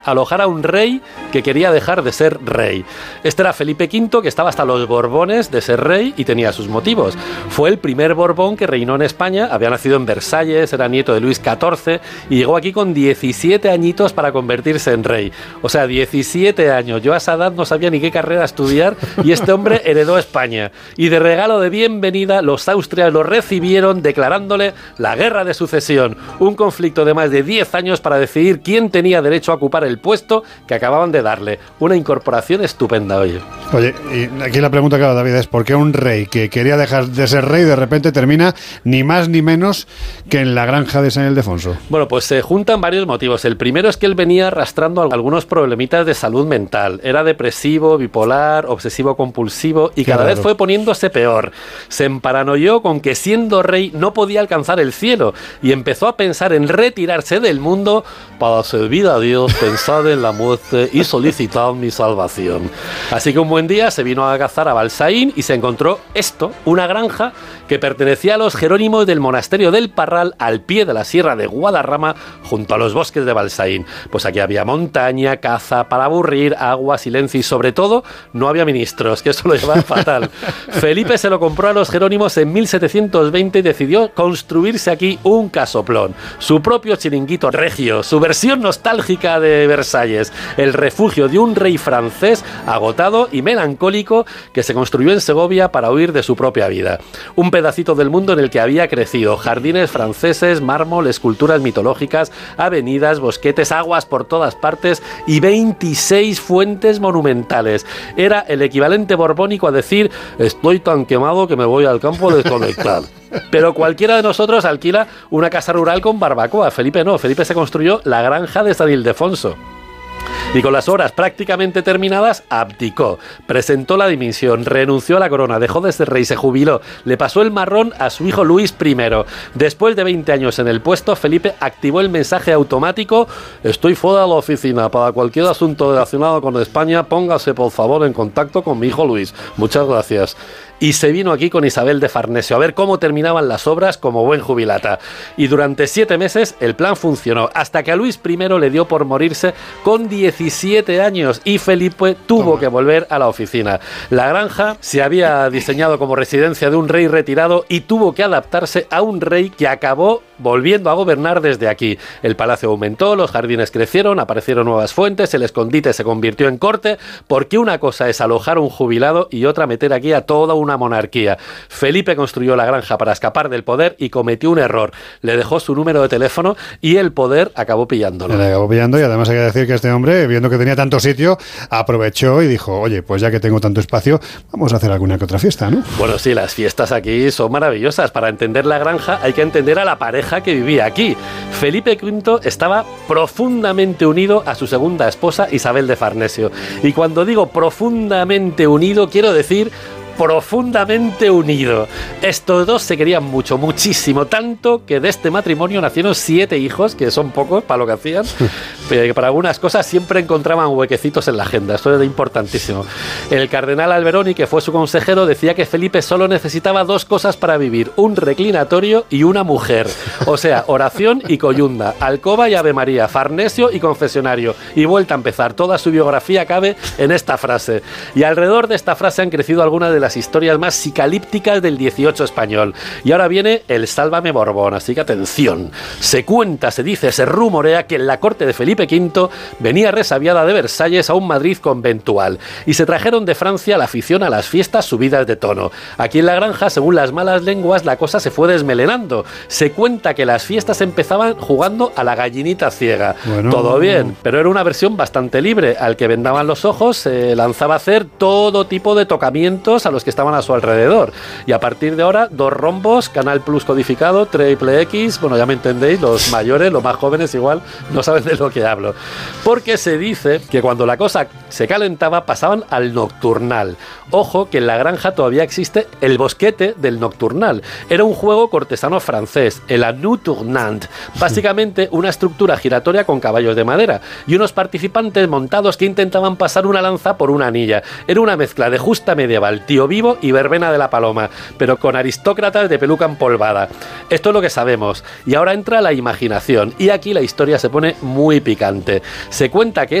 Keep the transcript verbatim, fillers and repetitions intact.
alojar a un rey que quería dejar de ser rey. Este era Felipe quinto, que estaba hasta los Borbones de ser rey y tenía sus motivos. Fue el primer Borbón que reinó en España, había nacido en Versalles, era nieto de Luis catorce y llegó aquí con diecisiete añitos para convertirse en rey. O sea, diecisiete años. Yo a esa edad no sabía ni qué carrera estudiar y este hombre heredó España. Y de regalo de bienvenida, los Austrias lo recibieron declarándole la guerra de sucesión, un conflicto de más de diez años para decidir quién tenía derecho a ocupar el el puesto que acababan de darle. Una incorporación estupenda, oye. Oye, y aquí la pregunta, claro, David, es ¿por qué un rey que quería dejar de ser rey de repente termina ni más ni menos que en la granja de San Ildefonso? Bueno, pues se juntan varios motivos. El primero es que él venía arrastrando algunos problemitas de salud mental. Era depresivo, bipolar, obsesivo compulsivo y cada vez fue poniéndose peor. Se emparanoió con que siendo rey no podía alcanzar el cielo y empezó a pensar en retirarse del mundo para servir a Dios, pensar en la muerte y solicitar mi salvación. Así que un buen día se vino a cazar a Balsaín y se encontró esto, una granja que pertenecía a los jerónimos del monasterio del Parral al pie de la sierra de Guadarrama junto a los bosques de Balsaín. Pues aquí había montaña, caza para aburrir, agua, silencio y sobre todo no había ministros, que eso lo llevaba fatal. Felipe se lo compró a los jerónimos en mil setecientos veinte y decidió construirse aquí un casoplón, su propio chiringuito regio, su versión nostálgica de Versalles, el refugio de un rey francés agotado y melancólico que se construyó en Segovia para huir de su propia vida. Un pedacito del mundo en el que había crecido, jardines franceses, mármol, esculturas mitológicas, avenidas, bosquetes, aguas por todas partes y veintiséis fuentes monumentales. Era el equivalente borbónico a decir: estoy tan quemado que me voy al campo a desconectar. Pero cualquiera de nosotros alquila una casa rural con barbacoa. Felipe no, Felipe se construyó la granja de San Ildefonso. Y con las obras prácticamente terminadas, abdicó, presentó la dimisión, renunció a la corona, dejó de ser rey, se jubiló, le pasó el marrón a su hijo Luis primero. Después de veinte años en el puesto, Felipe activó el mensaje automático: estoy fuera de la oficina, para cualquier asunto relacionado con España, póngase por favor en contacto con mi hijo Luis. Muchas gracias. Y se vino aquí con Isabel de Farnesio a ver cómo terminaban las obras como buen jubilata. Y durante siete meses el plan funcionó, hasta que a Luis primero le dio por morirse con diecisiete años y Felipe tuvo que volver a la oficina. La granja se había diseñado como residencia de un rey retirado y tuvo que adaptarse a un rey que acabó volviendo a gobernar desde aquí. El palacio aumentó, los jardines crecieron, aparecieron nuevas fuentes, el escondite se convirtió en corte, porque una cosa es alojar a un jubilado y otra meter aquí a toda una monarquía. Felipe construyó la granja para escapar del poder y cometió un error. Le dejó su número de teléfono y el poder acabó pillándolo. Le acabó pillando y además hay que decir que este hombre, viendo que tenía tanto sitio, aprovechó y dijo: oye, pues ya que tengo tanto espacio, vamos a hacer alguna que otra fiesta, ¿no? Bueno, sí, las fiestas aquí son maravillosas. Para entender la granja hay que entender a la pareja que vivía aquí. Felipe quinto estaba profundamente unido a su segunda esposa, Isabel de Farnesio. Y cuando digo profundamente unido, quiero decir profundamente unido. Estos dos se querían mucho, muchísimo, tanto que de este matrimonio nacieron siete hijos, que son pocos para lo que hacían, pero que para algunas cosas siempre encontraban huequecitos en la agenda. Esto era importantísimo. El cardenal Alberoni, que fue su consejero, decía que Felipe solo necesitaba dos cosas para vivir: un reclinatorio y una mujer. O sea, oración y coyunda, alcoba y Ave María, Farnesio y confesionario. Y vuelta a empezar. Toda su biografía cabe en esta frase. Y alrededor de esta frase han crecido algunas de las historias más psicalípticas del dieciocho español. Y ahora viene el Sálvame Borbón, así que atención. Se cuenta, se dice, se rumorea que en la corte de Felipe quinto venía resabiada de Versalles a un Madrid conventual y se trajeron de Francia la afición a las fiestas subidas de tono. Aquí en la granja, según las malas lenguas, la cosa se fue desmelenando. Se cuenta que las fiestas empezaban jugando a la gallinita ciega. Bueno, todo bien, pero era una versión bastante libre. Al que vendaban los ojos se lanzaba a hacer todo tipo de tocamientos a los que estaban a su alrededor. Y a partir de ahora, dos rombos, Canal Plus codificado, Triple X, bueno, ya me entendéis, los mayores, los más jóvenes igual no saben de lo que hablo. Porque se dice que cuando la cosa se calentaba pasaban al nocturnal. Ojo que en la granja todavía existe el bosquete del nocturnal. Era un juego cortesano francés, el Anu Tournant. Básicamente una estructura giratoria con caballos de madera y unos participantes montados que intentaban pasar una lanza por una anilla. Era una mezcla de justa medieval, tío Rocío Vivo y verbena de la Paloma, pero con aristócratas de peluca empolvada. Esto es lo que sabemos. Y ahora entra la imaginación. Y aquí la historia se pone muy picante. Se cuenta que